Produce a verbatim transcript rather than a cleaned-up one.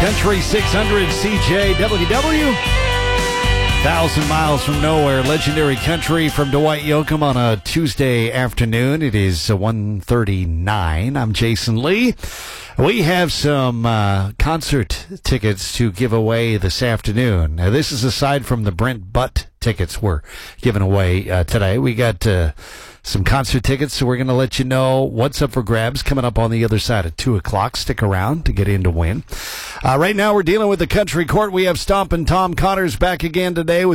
Country six hundred C J W W. Thousand miles from nowhere, legendary country from Dwight Yoakam on a Tuesday afternoon. It is one thirty-nine. I'm Jason Lee. We have some uh, concert tickets to give away this afternoon. Now, this is aside from the Brent Butt tickets we're giving away uh, today. We got uh, some concert tickets, so we're going to let you know what's up for grabs coming up on the other side at two o'clock. Stick around to get in to win. Uh, right now, we're dealing with the Country Court. We have Stompin' Tom Connors back again today with